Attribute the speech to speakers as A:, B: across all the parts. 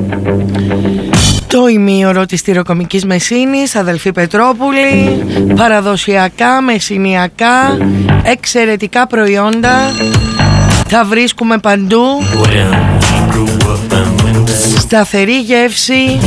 A: Το ημίωρο της τυροκομικής μεσίνης, αδελφή Πετρόπουλη, παραδοσιακά, μεσηνιακά, εξαιρετικά προϊόντα, τα βρίσκουμε παντού, σταθερή γεύση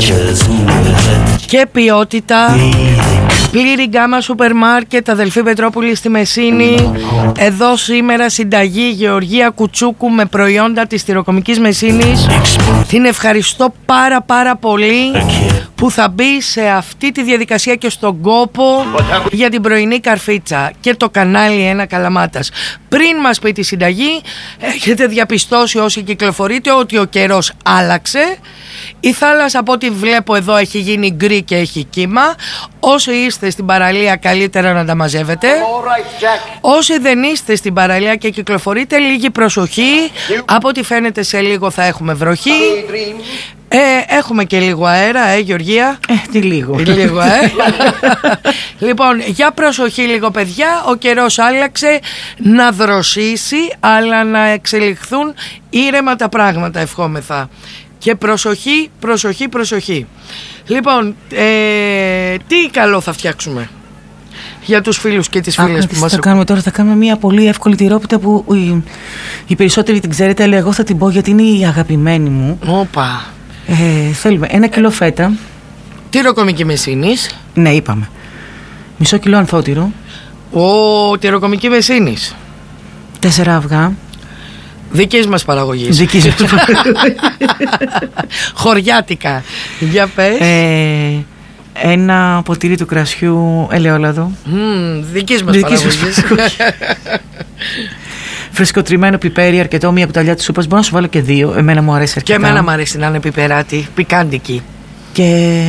A: και ποιότητα. Πλήρη γκάμα σούπερ μάρκετ, αδελφή Πετρόπουλη στη Μεσίνη. Εδώ σήμερα συνταγή Γεωργία Κουτσούκου με προϊόντα της τυροκομικής Μεσίνης. Την ευχαριστώ πάρα πολύ που θα μπει σε αυτή τη διαδικασία και στον κόπο για την πρωινή καρφίτσα και το κανάλι Ένα Καλαμάτας. Πριν μας πει τη συνταγή, έχετε διαπιστώσει όσοι κυκλοφορείτε ότι ο καιρός άλλαξε. Η θάλασσα από ό,τι βλέπω εδώ έχει γίνει γκρι και έχει κύμα. Όσοι είστε στην παραλία καλύτερα να τα μαζεύετε. Όσοι δεν είστε στην παραλία και κυκλοφορείτε, λίγη προσοχή. Από ό,τι φαίνεται σε λίγο θα έχουμε βροχή. Έχουμε και λίγο αέρα, Γεωργία.
B: Τι λίγο.
A: Λοιπόν, για προσοχή λίγο παιδιά. Ο καιρός άλλαξε, να δροσίσει, αλλά να εξελιχθούν ήρεμα τα πράγματα, ευχόμεθα. Και προσοχή. Λοιπόν, τι καλό θα φτιάξουμε για τους φίλους και τις φίλες που μας
B: κάνουμε τώρα? Θα κάνουμε μια πολύ εύκολη τυρόπιτα που οι περισσότεροι την ξέρετε, αλλά εγώ θα την πω γιατί είναι η αγαπημένη μου.
A: Όπα.
B: Θέλουμε 1 κιλό φέτα.
A: Τυροκομική Μεσίνης.
B: Ναι, είπαμε. Μισό κιλό ανθότυρο.
A: Τυροκομική Μεσίνης.
B: 4 αυγά.
A: Δικής μας παραγωγής. Χωριάτικα. Για πες.
B: 1 ποτήρι του κρασιού ελαιόλαδο.
A: Δικής μας παραγωγής.
B: Φρεσκοτριμμένο πιπέρι, αρκετό, 1 κουταλιά της σούπας. Μπορώ να σου βάλω και 2. Εμένα μου αρέσει αρκετά.
A: Και εμένα μου αρέσει να είναι πιπεράτη, πικάντικη.
B: Και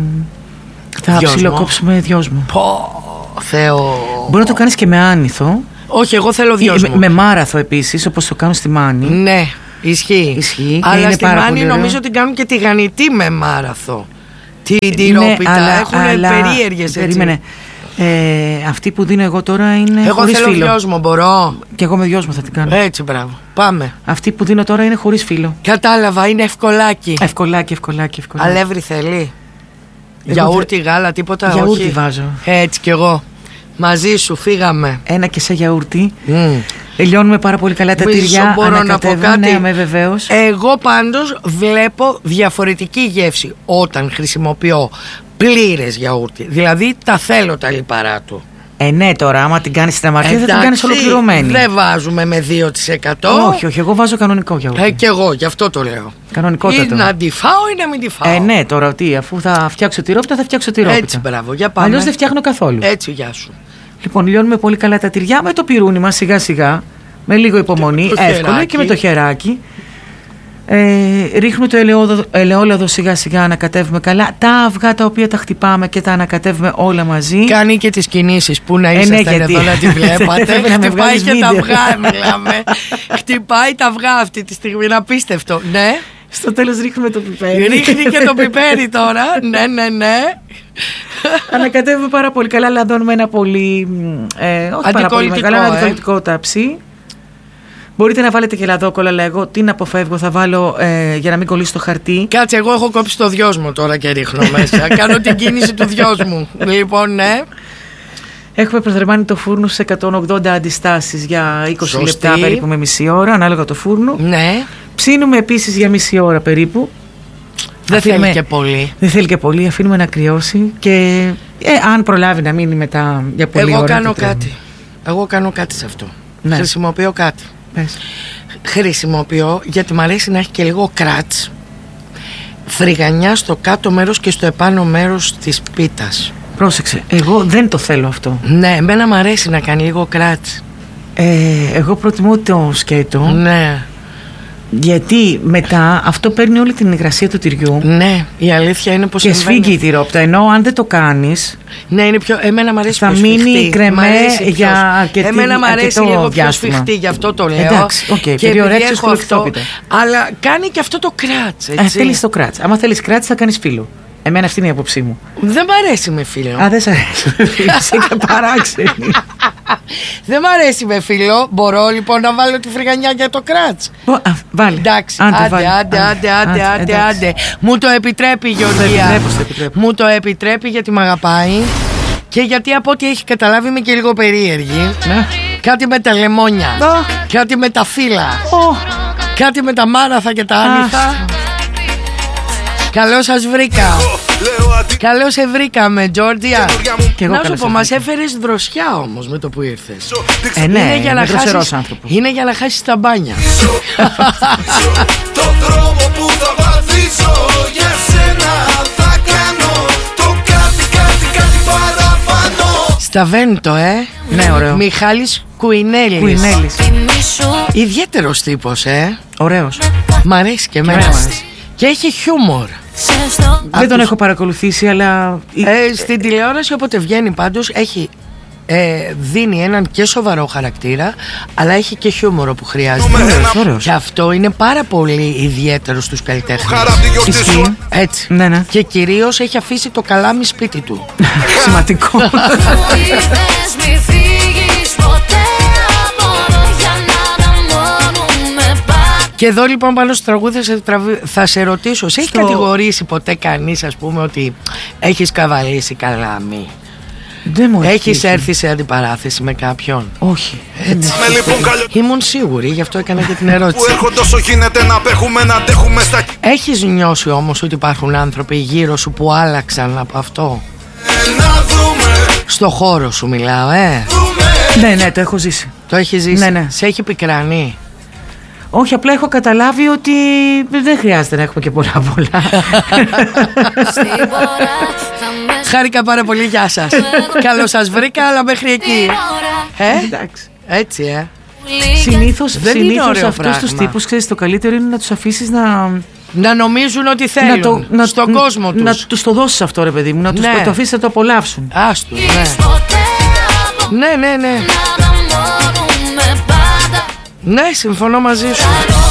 B: θα ψιλοκόψουμε δυόσμο.
A: Θεό.
B: Μπορεί να το κάνεις και με άνηθο.
A: Όχι, εγώ θέλω δυόσμο.
B: Με μάραθο επίσης, όπως το κάνω στη Μάνη.
A: Ναι, ισχύει.
B: Αλλά
A: στη Μάνη νομίζω ότι κάνουν και τηγανιτή με μάραθο. Την τυρόπιτα.
B: Ναι,
A: έχουν περίεργες έτσι.
B: Περίμενε. Αυτή που δίνω εγώ τώρα είναι
A: εγώ
B: χωρίς
A: θέλω
B: φύλλο.
A: δυόσμο, μπορώ.
B: Και εγώ με δυόσμο θα την κάνω.
A: Έτσι, μπράβο. Πάμε.
B: Αυτή που δίνω τώρα είναι χωρίς φύλλο.
A: Κατάλαβα, είναι ευκολάκι.
B: Ευκολάκι.
A: Αλεύρι θέλει? Γιαούρτι, γάλα, τίποτα?
B: Γιαούρτι
A: όχι.
B: βάζω.
A: Έτσι κι εγώ. Μαζί σου φύγαμε.
B: 1 και σε γιαούρτι. Λιώνουμε πάρα πολύ καλά τα τυριά.
A: Μπορώ να πω κάτι?
B: Ναι, βεβαίως.
A: Εγώ πάντως βλέπω διαφορετική γεύση όταν χρησιμοποιώ πλήρες γιαούρτι. Δηλαδή τα θέλω τα λιπαρά του.
B: Ναι, τώρα άμα την κάνεις στην αμαρτία θα την κάνεις ολοκληρωμένη.
A: Δεν βάζουμε με 2%.
B: Όχι, εγώ βάζω κανονικό γιαούρτι.
A: Και εγώ, γι' αυτό το λέω.
B: Κανονικότατο.
A: Ή να τη φάω ή να μην τη φάω.
B: Ναι, τώρα τι, αφού θα φτιάξω τυρόπιτα, θα φτιάξω τυρόπιτα.
A: Έτσι, μπράβο, για πάμε.
B: Αλλιώς δεν φτιάχνω καθόλου.
A: Έτσι, γεια σου.
B: Λοιπόν, λιώνουμε πολύ καλά τα τυριά με το πυρούνι μας σιγά σιγά, με λίγο υπομονή, εύκολα και με το χεράκι. Ρίχνουμε το ελαιόλαδο σιγά σιγά, ανακατεύουμε καλά. Τα αυγά τα οποία τα χτυπάμε και τα ανακατεύουμε όλα μαζί.
A: Κάνει και τις κινήσεις που να ήσασταν εδώ να τη βλέπατε. Χτυπάει και τα αυγά, μιλάμε. Χτυπάει τα αυγά αυτή τη στιγμή, είναι απίστευτο. Ναι.
B: Στο τέλος ρίχνουμε το πιπέρι.
A: Ρίχνει και το πιπέρι τώρα. Ναι.
B: Ανακατεύουμε πάρα πολύ καλά, λαδώνουμε ένα πολύ όχι πάρα πολύ μεγάλο, αντικολλητικό ταψί. Μπορείτε να βάλετε και λαδόκολλα, αλλά εγώ την αποφεύγω, θα βάλω για να μην κολλήσει το χαρτί.
A: Κάτσε, εγώ έχω κόψει το δυόσμο τώρα και ρίχνω μέσα. Κάνω την κίνηση του δυόσμου. Λοιπόν, ναι.
B: Έχουμε προθερμάνει το φούρνο σε 180 αντιστάσεις για 20 λεπτά περίπου με μισή ώρα, ανάλογα το φούρνο.
A: Ναι.
B: Ψήνουμε επίσης για μισή ώρα περίπου.
A: Δεν θέλει και πολύ.
B: Δεν θέλει και πολύ, αφήνουμε να κρυώσει και αν προλάβει να μείνει μετά για πολύ ώρα.
A: Εγώ κάνω κάτι σε αυτό.
B: Ναι.
A: Χρησιμοποιώ κάτι.
B: Πες.
A: Χρησιμοποιώ, γιατί μου αρέσει να έχει και λίγο κράτς, φρυγανιά στο κάτω μέρος και στο επάνω μέρος της πίτας.
B: Πρόσεξε, εγώ δεν το θέλω αυτό.
A: Ναι, εμένα μου αρέσει να κάνει λίγο κράτς.
B: Εγώ προτιμώ το σκέτο.
A: Ναι.
B: Γιατί μετά αυτό παίρνει όλη την υγρασία του τυριού.
A: Ναι, η αλήθεια είναι πως
B: και σφίγγει η τυρόπιτα. Ενώ αν δεν το κάνεις,
A: ναι, είναι πιο. Εμένα μου αρέσει
B: θα
A: πιο
B: μείνει
A: σφιχτή.
B: κρεμέ για αρκετό.
A: Εμένα μου αρέσει λίγο πιο σφιχτή, γι' αυτό το λέω.
B: Εντάξει, okay,
A: και
B: επειδή
A: έχω αυτό. Αλλά κάνει και αυτό το κράτς.
B: Θέλεις το κράτς. Άμα θέλεις κράτς, θα κάνεις φύλλο. Εμένα αυτή είναι η άποψή μου.
A: Δεν μ' αρέσει με φίλο.
B: Α, δεν σ' αρέσει με φίλο. Είσαι παράξενη.
A: Δεν μ' αρέσει με φίλο. Μπορώ λοιπόν να βάλω τη φρυγανιά για το κράτς?
B: Βάλε.
A: Εντάξει, άντε. Μου το επιτρέπει η Γεωργία. Μου το επιτρέπει γιατί μ' αγαπάει. Και γιατί από ό,τι έχει καταλάβει είμαι και λίγο περίεργη.
B: Ναι.
A: Κάτι με τα λεμόνια. Κάτι με τα φύλλα. Κάτι με τα μάραθα και τα άνηθα. Καλώς σας βρήκα. Καλώς σε βρήκαμε, Τζόρτζια. Να σου πω, μας έφερες δροσιά όμως με το που ήρθες.
B: Ναι, είναι δροσερός άνθρωπος.
A: Είναι για να χάσεις τα μπάνια.
C: Το δρόμο που θα βαδίσω για σένα θα κάνω το κάτι παραπάνω.
A: Στα Βέντο,
B: Ναι, ωραίο.
A: Μιχάλης Κουινέλης. Ιδιαίτερος τύπος,
B: Ωραίος.
A: Μ' αρέσει και εμένα. Και έχει χιούμορ.
B: Δεν τον έχω παρακολουθήσει, αλλά
A: στην τηλεόραση όποτε βγαίνει πάντως έχει, δίνει έναν και σοβαρό χαρακτήρα, αλλά έχει και χιούμορο που χρειάζεται. Και αυτό είναι πάρα πολύ ιδιαίτερο στους καλλιτέχνες. Έτσι.
B: Ναι.
A: Και κυρίως έχει αφήσει το καλάμι σπίτι του.
B: Σημαντικό.
A: Και εδώ λοιπόν πάνω στο τραγούδι θα σε ρωτήσω, σε έχει κατηγορήσει ποτέ κανείς, ας πούμε, ότι έχεις καβαλήσει καλάμι?
B: Δεν μου
A: έχεις έρθει σε αντιπαράθεση με κάποιον?
B: Όχι.
A: Έτσι. Ήμουν σίγουρη, γι' αυτό έκανα και την ερώτηση. Έχεις νιώσει όμως ότι υπάρχουν άνθρωποι γύρω σου που άλλαξαν από αυτό? Στο χώρο σου μιλάω,
B: Ναι, το έχω ζήσει.
A: Το έχεις ζήσει?
B: Ναι.
A: Σε έχει πικρανεί?
B: Όχι, απλά έχω καταλάβει ότι δεν χρειάζεται να έχουμε και πολλά.
A: Χάρηκα πάρα πολύ, γεια σας. Καλώς σας βρήκα, αλλά μέχρι εκεί.
B: Εντάξει.
A: Έτσι,
B: Συνήθως
A: αυτούς
B: τους τύπους, ξέρεις, το καλύτερο είναι να τους αφήσεις
A: να νομίζουν ότι θέλουν στον κόσμο τους.
B: Να τους το δώσεις αυτό, ρε παιδί μου, να τους το αφήσεις να το απολαύσουν.
A: Άστου, ναι. Ναι, συμφωνώ μαζί σου.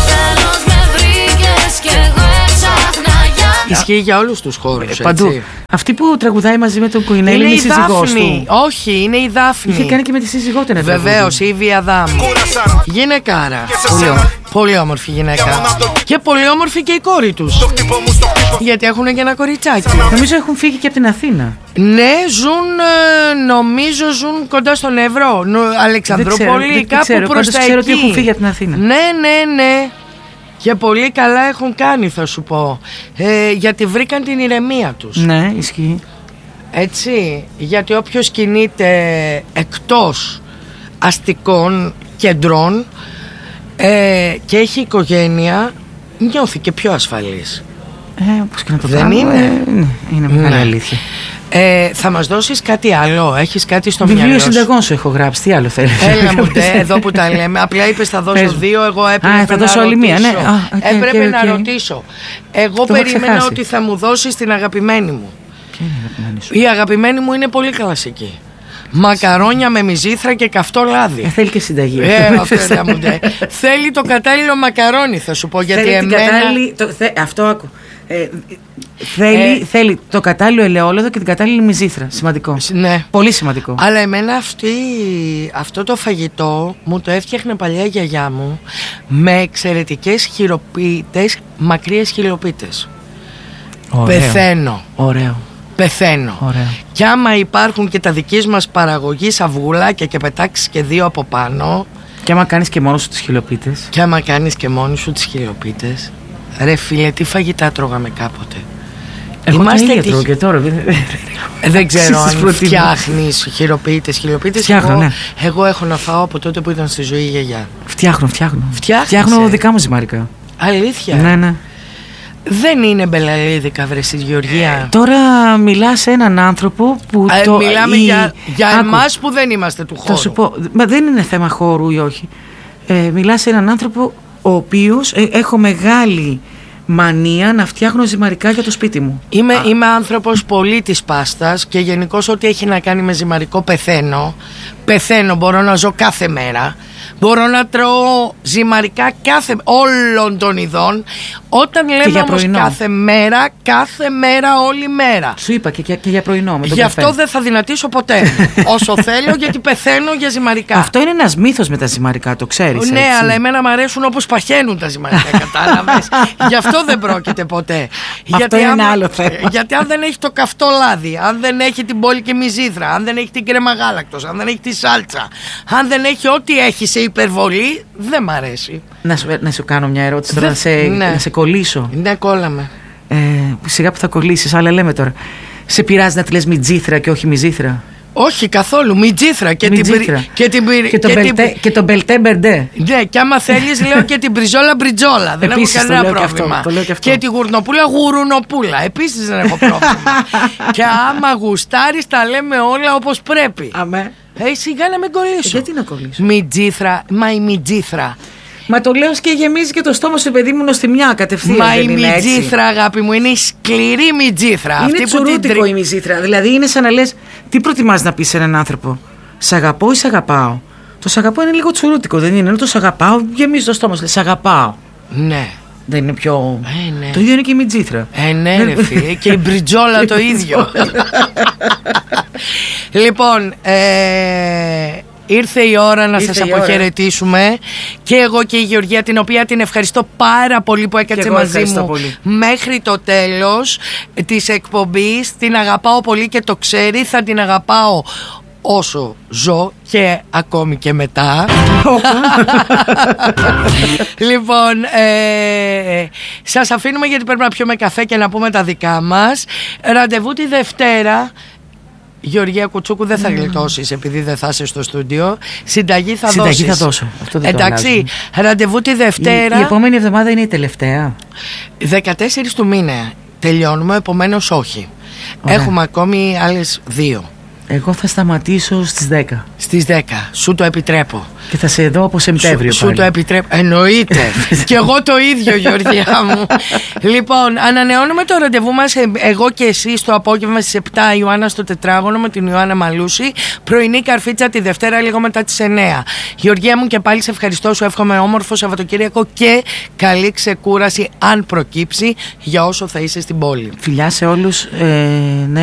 A: Ισχύει για όλους τους χώρους,
B: παντού.
A: έτσι.
B: Αυτή που τραγουδάει μαζί με τον Κουινέλη είναι η σύζυγός του.
A: Όχι, είναι η Δάφνη.
B: Είχε κάνει και με τη σύζυγό του.
A: Βεβαίως, η Ήβη Αδάμ. Γυναικάρα. Πολύ όμορφη γυναίκα. Και πολύ όμορφη και η κόρη τους. Γιατί έχουν και ένα κοριτσάκι.
B: Νομίζω έχουν φύγει και από την Αθήνα.
A: Ναι, νομίζω ζουν κοντά στον Εύρο, Αλεξανδρούπολη, κάπου προς τα εκεί.
B: Ξέρω ότι έχουν φύγει από την Αθήνα.
A: Ναι. Και πολύ καλά έχουν κάνει, θα σου πω. Γιατί βρήκαν την ηρεμία τους.
B: Ναι, ισχύει.
A: Έτσι, γιατί όποιος κινείται εκτός αστικών κεντρών και έχει οικογένεια, νιώθει και πιο ασφαλής.
B: Όπως και να το
A: δεν
B: κάνω,
A: είναι?
B: Είναι μεγάλη αλήθεια.
A: Θα μας δώσεις κάτι άλλο? Έχεις κάτι στο μυαλό σου?
B: Βιβλίο συνταγών σου έχω γράψει. Τι άλλο θέλεις?
A: Έλα μου, εδώ που τα λέμε. Απλά είπες θα δώσω δύο. Εγώ έπρεπε
B: θα δώσω άλλη μία. Ναι.
A: Έπρεπε να ρωτήσω. Εγώ περίμενα ότι θα μου δώσεις την αγαπημένη μου.
B: Ποια είναι η αγαπημένη σου?
A: Η αγαπημένη μου είναι πολύ κλασική. Μακαρόνια με μυζήθρα και καυτό λάδι.
B: Θέλει και συνταγή.
A: Θέλει το κατάλληλο μακαρόνι, θα σου πω. Γιατί
B: αυτό άκου. Θέλει το κατάλληλο ελαιόλαδο και την κατάλληλη μυζήθρα. Σημαντικό.
A: Ναι.
B: Πολύ σημαντικό.
A: Αλλά εμένα αυτό το φαγητό μου το έφτιαχνε παλιά η γιαγιά μου με εξαιρετικές χειροποίητες, μακρύες χειροποίητες. Πεθαίνω.
B: Ωραίο.
A: Ωραίο. Και άμα υπάρχουν και τα δικής μας παραγωγής αυγουλάκια και πετάξεις και δύο από πάνω.
B: Και άμα κάνεις και μόνος σου τις χειροποίητες.
A: Ρε φίλε, τι φαγητά τρώγαμε κάποτε.
B: Εγώ τα ίδια τρώω και τώρα.
A: Δεν ξέρω αν φτιάχνεις χειροποίητες.
B: Φτιάχνω, ναι.
A: Εγώ έχω να φάω από τότε που ήταν στη ζωή η γιαγιά.
B: Φτιάχνω δικά μου ζυμαρικά.
A: Αλήθεια?
B: Ναι.
A: Δεν είναι μπελαλίδικα, βρε στη Γεωργία.
B: Τώρα μιλάς σε έναν άνθρωπο που
A: μιλάμε για εμάς που δεν είμαστε του χώρου.
B: Θα σου πω, δεν είναι θέμα χώρου ή όχι. Μιλάς σε έναν άνθρωπο ο οποίος έχω μεγάλη μανία να φτιάχνω ζυμαρικά για το σπίτι μου.
A: Είμαι άνθρωπος πολύ της πάστας και γενικώς ό,τι έχει να κάνει με ζυμαρικό πεθαίνω. Μπορώ να ζω κάθε μέρα. Μπορώ να τρώω ζυμαρικά όλων των ειδών. Όταν λέμε όμως κάθε μέρα, όλη μέρα.
B: Σου είπα και για πρωινό.
A: Γι' αυτό δεν θα δυνατήσω ποτέ όσο θέλω, γιατί πεθαίνω για ζυμαρικά.
B: Αυτό είναι ένας μύθος με τα ζυμαρικά, το ξέρεις.
A: Ναι,
B: έτσι.
A: αλλά εμένα μου αρέσουν όπως παχαίνουν τα ζυμαρικά, κατάλαβες. Γι' αυτό δεν πρόκειται ποτέ.
B: Αυτό είναι ένα άλλο θέμα.
A: Γιατί αν δεν έχει το καυτό λάδι, αν δεν έχει την πόλικη μυζήθρα, αν δεν έχει την κρέμα γάλακτος, αν δεν έχει τη σάλτσα, αν δεν έχει ό,τι έχει σε υπερβολή, δεν μ' αρέσει.
B: Να σου κάνω μια ερώτηση τώρα, να σε κολλήσω.
A: Ναι, κόλλαμε.
B: Σιγά που θα κολλήσεις, αλλά λέμε τώρα. Σε πειράζει να τη λες μιτζήθρα και όχι μυζήθρα?
A: Όχι καθόλου, μιτζήθρα και
B: το μπελτέ μπερντέ.
A: Ναι, και άμα θέλεις λέω και την μπριζόλα μπριτζόλα. Δεν έχω κανένα πρόβλημα. Και τη γουρνοπούλα γουρουνοπούλα. Επίσης δεν έχω πρόβλημα. Και άμα γουστάρεις τα λέμε όλα όπως πρέπει.
B: Αμέ.
A: Σιγά να μην κολλήσω.
B: Γιατί να κολλήσω?
A: Μιτζήθρα, μα η μιτζήθρα.
B: Μα το λέω και γεμίζει και το στόμα σου, παιδί μου, νοστιμιά κατευθείαν.
A: Μα η μιτζήθρα, αγάπη μου, είναι η σκληρή μιτζήθρα.
B: Είναι τσουρούτικο η μιτζήθρα. Δηλαδή είναι σαν να λες, τι προτιμάς να πεις σε έναν άνθρωπο? Σ' αγαπώ ή σ' αγαπάω? Το σ' αγαπώ είναι λίγο τσουρούτικο, δεν είναι? Ενώ το σ' αγαπάω γεμίζει το στόμα σου. Σ' αγαπάω.
A: Ναι.
B: Δεν είναι πιο.
A: Ναι.
B: Το ίδιο είναι και η μιτζήθρα.
A: Ναι, ρε φίλε. Και η μπριτζόλα το ίδιο. Λοιπόν, ήρθε η ώρα να σας αποχαιρετήσουμε. Και εγώ και η Γεωργία, την οποία την ευχαριστώ πάρα πολύ που έκατσε μαζί μου μέχρι το τέλος της εκπομπής. Την αγαπάω πολύ και το ξέρει. Θα την αγαπάω όσο ζω και ακόμη και μετά. Λοιπόν, σας αφήνουμε γιατί πρέπει να πιούμε καφέ και να πούμε τα δικά μας. Ραντεβού τη Δευτέρα. Γεωργία Κουτσούκου, δεν θα γλιτώσεις επειδή δεν θα είσαι στο στούντιο. Συνταγή θα δώσεις.
B: Συνταγή θα δώσω. Αυτό δεν
A: εντάξει, ραντεβού τη Δευτέρα.
B: Η επόμενη εβδομάδα είναι η τελευταία.
A: 14 του μήνα τελειώνουμε, επομένως όχι. Ωραία. Έχουμε ακόμη άλλες 2.
B: Εγώ θα σταματήσω στις 10.
A: Στις 10. Σου το επιτρέπω.
B: Και θα σε δω από Σεπτέμβριο.
A: Σου το επιτρέπω. Εννοείται. Και εγώ το ίδιο, Γεωργία μου. Λοιπόν, ανανεώνουμε το ραντεβού μας, εγώ και εσύ, το απόγευμα στις 7, Ιωάννα στο Τετράγωνο με την Ιωάννα Μαλούση. Πρωινή καρφίτσα τη Δευτέρα λίγο μετά τις 9. Γεωργία μου, και πάλι σε ευχαριστώ. Σου εύχομαι όμορφο Σαββατοκύριακο και καλή ξεκούραση, αν προκύψει, για όσο θα είσαι στην πόλη.
B: Φιλιά σε όλους.